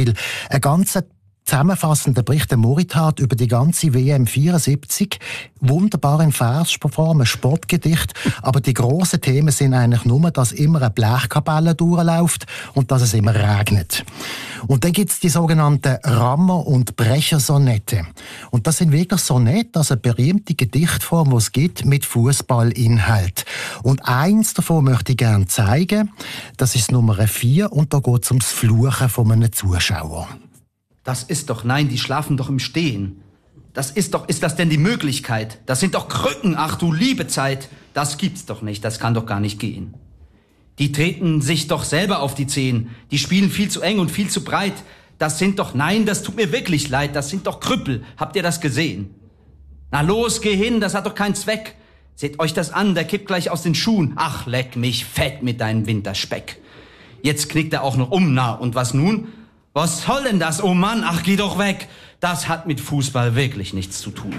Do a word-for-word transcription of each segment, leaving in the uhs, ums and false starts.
Beispiel ein ganzer zusammenfassender Bericht der Moritat über die ganze W M vierundsiebzig. Wunderbar in Versform, ein Sportgedicht. Aber die grossen Themen sind eigentlich nur, dass immer eine Blechkapelle durchläuft und dass es immer regnet. Und dann gibt's die sogenannten Rammer- und Brechersonette. Und das sind wirklich Sonette, also eine berühmte Gedichtform, die es gibt, mit Fußballinhalt. Und eins davon möchte ich gerne zeigen. Das ist Nummer vier und da geht es ums Fluchen von einem Zuschauer. Das ist doch, nein, die schlafen doch im Stehen. Das ist doch, ist das denn die Möglichkeit? Das sind doch Krücken, ach du liebe Zeit. Das gibt's doch nicht, das kann doch gar nicht gehen. Die treten sich doch selber auf die Zehen. Die spielen viel zu eng und viel zu breit. Das sind doch, nein, das tut mir wirklich leid, das sind doch Krüppel. Habt ihr das gesehen? Na los, geh hin, das hat doch keinen Zweck. Seht euch das an, der kippt gleich aus den Schuhen. Ach, leck mich fett mit deinem Winterspeck. Jetzt knickt er auch noch um, na, und was nun? Was soll denn das, oh Mann, ach, geh doch weg. Das hat mit Fußball wirklich nichts zu tun.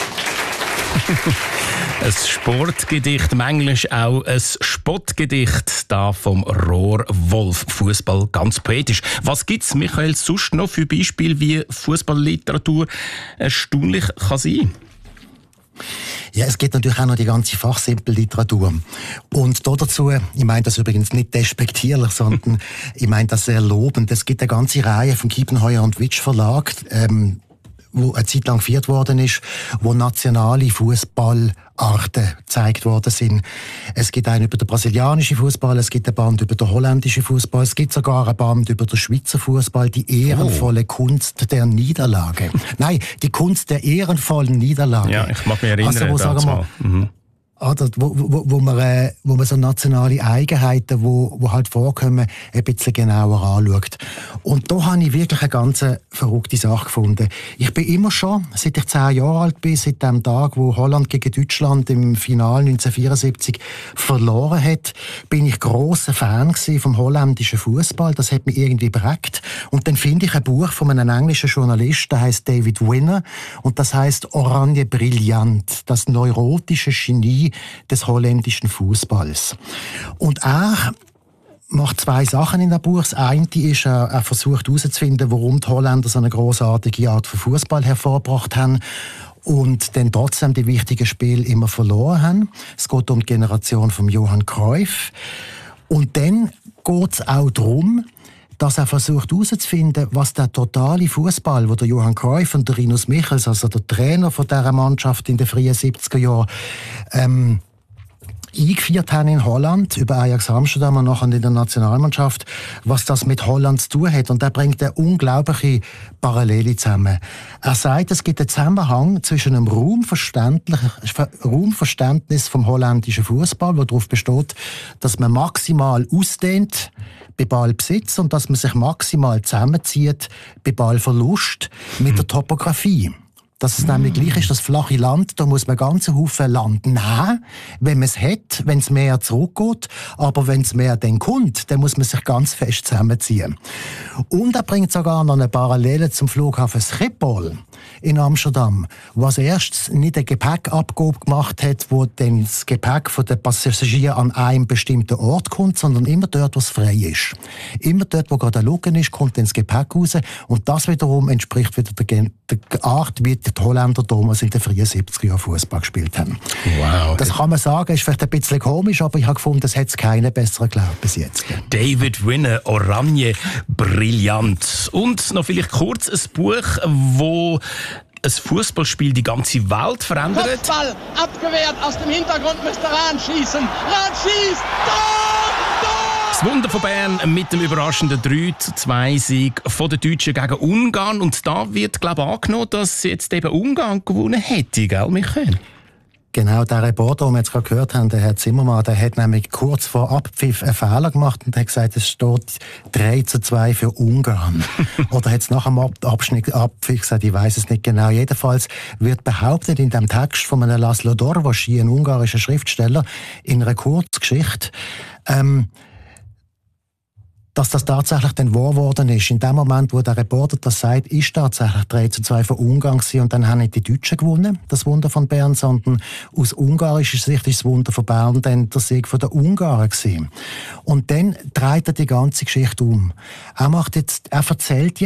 Ein Sportgedicht, manchmal auch ein Spottgedicht, da vom Rohrwolf. Fußball ganz poetisch. Was gibt's, Michael, sonst noch für Beispiele, wie Fußballliteratur erstaunlich kann sein? Ja, es gibt natürlich auch noch die ganze Fachsimpelliteratur. Und dazu, ich meine das übrigens nicht despektierlich, sondern ich meine das sehr lobend. Es gibt eine ganze Reihe vom Kiepenheuer und Witsch Verlag, ähm, wo eine Zeit lang geführt worden ist, wo nationale Fußballarten gezeigt worden sind. Es gibt einen über den brasilianischen Fußball, es gibt ein Band über den holländischen Fußball, es gibt sogar ein Band über den Schweizer Fußball, die ehrenvolle oh. Kunst der Niederlage. Nein, die Kunst der ehrenvollen Niederlage. Ja, ich mag mich erinnern. Also, wo, sagen wir, mhm. Oder wo, wo, wo, man, äh, wo man so nationale Eigenheiten, wo, wo halt vorkommen, ein bisschen genauer anschaut. Und da habe ich wirklich eine ganz verrückte Sache gefunden. Ich bin immer schon, seit ich zehn Jahre alt bin, seit dem Tag, wo Holland gegen Deutschland im Finale neunzehnhundertvierundsiebzig verloren hat, bin ich grosser Fan vom holländischen Fußball. Das hat mich irgendwie prägt. Und dann finde ich ein Buch von einem englischen Journalisten, der heißt David Winner, und das heißt Oranje Brillant, das neurotische Genie des holländischen Fußballs. Und er macht zwei Sachen in dem Buch. Das eine ist, er, er versucht herauszufinden, warum die Holländer so eine grossartige Art von Fußball hervorgebracht haben und dann trotzdem die wichtigen Spiele immer verloren haben. Es geht um die Generation von Johann Cruyff. Und dann geht es auch darum, dass er versucht herauszufinden, was der totale Fußball, wo der Johann Cruyff und der Rinus Michels, also der Trainer von dieser Mannschaft in den frühen siebziger Jahren, ähm, eingeführt haben in Holland, über Ajax Amsterdam und nachher in der Nationalmannschaft, was das mit Holland zu tun hat. Und er bringt eine unglaubliche Parallele zusammen. Er sagt, es gibt einen Zusammenhang zwischen einem Raumverständnis vom holländischen Fußball, das darauf besteht, dass man maximal ausdehnt bei Ballbesitz und dass man sich maximal zusammenzieht bei Ballverlust mit der Topografie. Dass es mm. nämlich gleich ist, das flache Land, da muss man ganzen Haufen Land nehmen, wenn man es hat, wenn es mehr zurückgeht. Aber wenn es mehr dann kommt, dann muss man sich ganz fest zusammenziehen. Und er bringt sogar noch eine Parallele zum Flughafen Schiphol in Amsterdam, wo als erstes nicht eine Gepäckabgabe gemacht hat, wo dann das Gepäck von den Passagieren an einem bestimmten Ort kommt, sondern immer dort, wo es frei ist. Immer dort, wo gerade ein Lücken ist, kommt dann das Gepäck raus. Und das wiederum entspricht wieder der, der Art, wie die Holländer damals in den frühen siebziger Jahren Fußball gespielt haben. Wow. Das kann man sagen, ist vielleicht ein bisschen komisch, aber ich habe gefunden, es hat keinen besseren geglaubt bis jetzt. David Winner, Oranje Brillant. Und noch vielleicht kurz ein Buch, wo ein Fußballspiel die ganze Welt verändert. Kopfball abgewehrt, aus dem Hintergrund müsste Rahn schießen. Rahn schießt! Tor! Tor! Das Wunder von Bern mit dem überraschenden drei zu zwei Sieg von den Deutschen gegen Ungarn. Und da wird, glaube ich, angenommen, dass jetzt eben Ungarn gewonnen hätte, gell, Michael? Genau, der Reporter, den wir jetzt gerade gehört haben, der Herr Zimmermann, der hat nämlich kurz vor Abpfiff einen Fehler gemacht und hat gesagt, es steht drei zu zwei für Ungarn. Oder hat es nach dem Abschnitt Abpfiff gesagt, ich weiß es nicht genau. Jedenfalls wird behauptet in dem Text von einem Laszlo Dorvaschi, ein ungarischer Schriftsteller, in einer Kurzgeschichte, ähm, dass das tatsächlich dann wahr geworden ist. In dem Moment, wo der Reporter das sagt, ist tatsächlich drei zu zwei für Ungarn gewesen und dann haben nicht die Deutschen gewonnen, das Wunder von Bern, sondern aus ungarischer Sicht ist das Wunder von Bern dann der Sieg von den Ungarn gewesen. Und dann dreht er die ganze Geschichte um. Er macht jetzt, er erzählt jetzt,